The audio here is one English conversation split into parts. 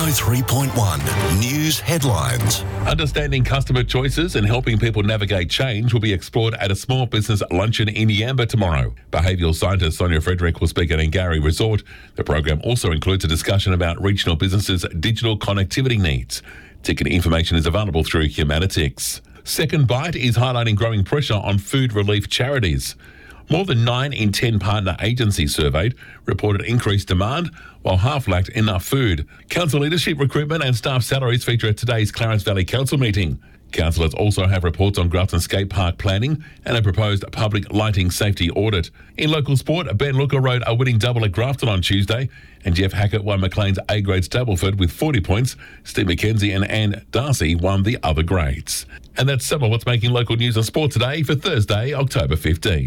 103.1 News Headlines. Understanding customer choices and helping people navigate change will be explored at a small business luncheon in Yamba tomorrow. Behavioural scientist Sonia Frederick will speak at Ngari Resort. The program also includes a discussion about regional businesses' digital connectivity needs. Ticket information is available through Humanitics. Second Bite is highlighting growing pressure on food relief charities. More than 9 in 10 partner agencies surveyed reported increased demand, while half lacked enough food. Council leadership, recruitment and staff salaries feature at today's Clarence Valley Council meeting. Councillors also have reports on Grafton Skate Park planning and a proposed public lighting safety audit. In local sport, Ben Looker rode a winning double at Grafton on Tuesday, and Jeff Hackett won Maclean's A-grade Stableford with 40 points. Steve McKenzie and Anne Darcy won the other grades. And that's some of what's making local news and sport today for Thursday, October 15.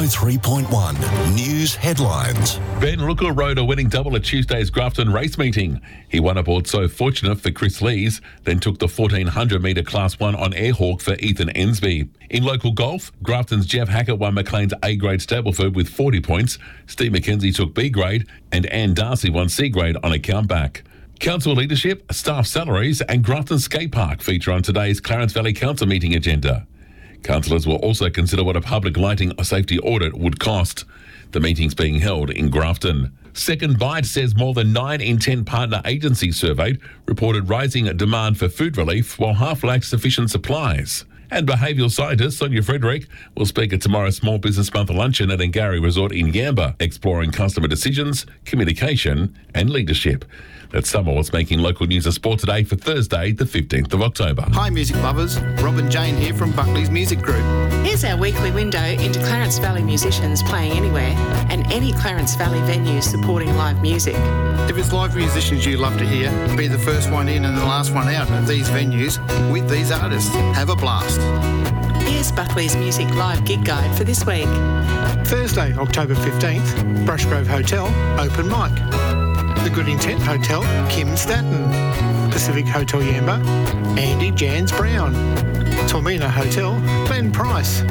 103.1 News Headlines. Ben Looker rode a winning double at Tuesday's Grafton race meeting. He won aboard So Fortunate for Chris Lees, then took the 1400-metre Class 1 on Airhawk for Ethan Ensby. In local golf, Grafton's Jeff Hackett won Maclean's A-grade Stableford with 40 points. Steve McKenzie took B-grade and Anne Darcy won C-grade on a countback. Council leadership, staff salaries and Grafton Skate Park feature on today's Clarence Valley Council meeting agenda. Councillors will also consider what a public lighting safety audit would cost. The meeting's being held in Grafton. Second Bite says more than 9 in 10 partner agencies surveyed reported rising demand for food relief, while half lacked sufficient supplies. And behavioural scientist Sonia Frederick will speak at tomorrow's Small Business Month luncheon at Ngari Resort in Yamba, exploring customer decisions, communication and leadership. That's some of what's making local news and sport today for Thursday, the 15th of October. Hi music lovers, Rob and Jane here from Buckley's Music Group. Here's our weekly window into Clarence Valley musicians playing anywhere and any Clarence Valley venues supporting live music. If it's live musicians you love to hear, be the first one in and the last one out at these venues with these artists. Have a blast. Here's Buckley's Music Live Gig Guide for this week. Thursday, October 15th, Brushgrove Hotel, open mic. The Good Intent Hotel, Kim Statten. Pacific Hotel Yamba, Andy Jans Brown. Tormina Hotel, Glenn Price.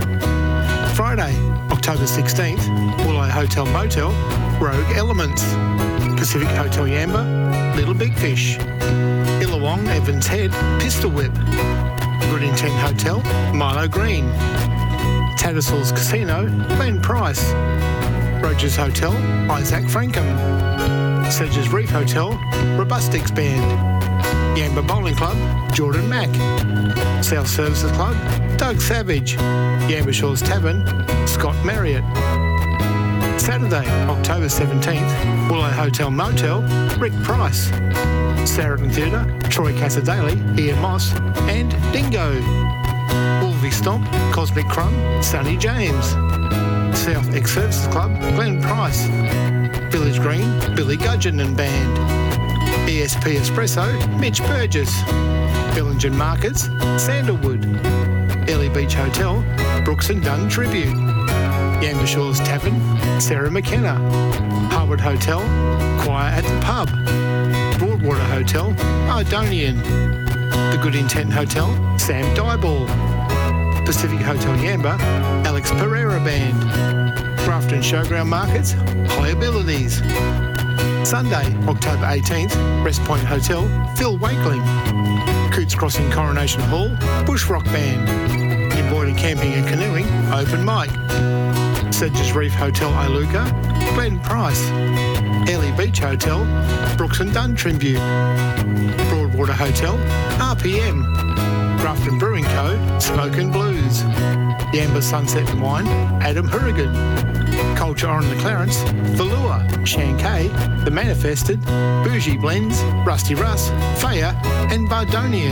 Friday, October 16th, Woolai Hotel Motel, Rogue Elements. Pacific Hotel Yamba, Little Big Fish. Illawong Evans Head, Pistol Whip. Good Intent Hotel, Milo Green. Tattersalls Casino, Glenn Price. Rogers Hotel, Isaac Frankham. Sedges Reef Hotel, Robustics Band. Yamba Bowling Club, Jordan Mack. South Services Club, Doug Savage. Yamba Shores Tavern, Scott Marriott. Saturday, October 17th, Woolai Hotel Motel, Rick Price. Saracen Theatre, Troy Casadale, Ian Moss and Dingo. Wolvie Stomp, Cosmic Crumb, Sonny James. South Ex-Services Club, Glenn Price. Village Green, Billy Gudgeon and Band. ESP Espresso, Mitch Burgess. Billingen Markets, Sandalwood. Ellie Beach Hotel, Brooks and Dunn Tribute. Yamba Shores Tavern, Sarah McKenna. Harwood Hotel, Choir at the Pub. Broadwater Hotel, Ardonian. The Good Intent Hotel, Sam Dyball. Pacific Hotel Yamba, Alex Pereira Band. Grafton Showground Markets, High Abilities. Sunday, October 18th, Rest Point Hotel, Phil Wakeling. Coots Crossing Coronation Hall, Bush Rock Band. New Boydon Camping and Canoeing, Open Mic. Sedges Reef Hotel Iluka, Glenn Price. Ellie Beach Hotel, Brooks and Dunn Tribute. Broadwater Hotel, RPM. Grafton Brewing Co, Smoke and Blues. Yamba Sunset and Wine, Adam Hurrigan. Culture on the Clarence, Valua, Shankay, The Manifested, Bougie Blends, Rusty Russ, Faya and Bardonian.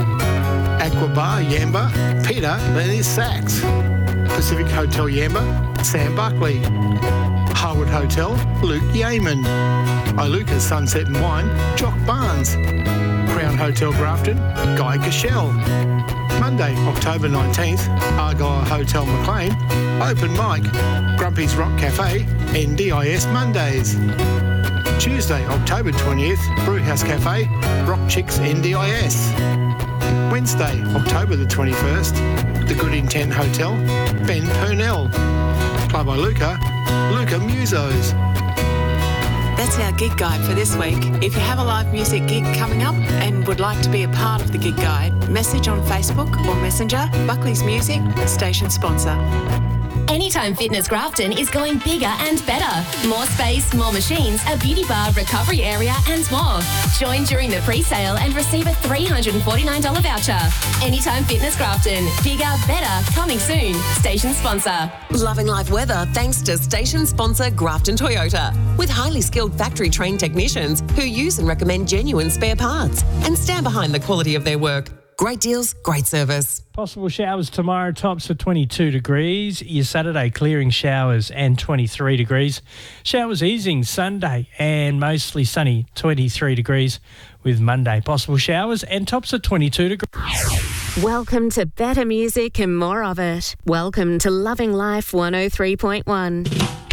Aqua Bar Yamba, Peter and his Sax. Pacific Hotel Yamba, Sam Buckley. Harwood Hotel, Luke Yeaman. Iluka Sunset and Wine, Jock Barnes. Crown Hotel Grafton, Guy Cashel. Monday, October 19th, Argyle Hotel Maclean, open mic, Grumpy's Rock Cafe, NDIS Mondays. Tuesday, October 20th, Brewhouse Cafe, Rock Chicks NDIS. Wednesday, October the 21st, The Good Intent Hotel, Ben Purnell. Club Iluka, Luca Musos. That's That's our gig guide for this week. If you have a live music gig coming up and would like to be a part of the gig guide, message on Facebook or Messenger. Buckley's Music, station sponsor. Anytime Fitness Grafton is going bigger and better. More space, more machines, a beauty bar, recovery area and more. Join during the pre-sale and receive a $349 voucher. Anytime Fitness Grafton. Bigger, better, coming soon. Station sponsor. Loving live weather thanks to station sponsor Grafton Toyota. With highly skilled factory trained technicians who use and recommend genuine spare parts and stand behind the quality of their work. Great deals, great service. Possible showers tomorrow, tops at 22 degrees. Your Saturday clearing showers and 23 degrees. Showers easing Sunday and mostly sunny, 23 degrees with Monday. Possible showers and tops at 22 degrees. Welcome to better music and more of it. Welcome to Loving Life 103.1.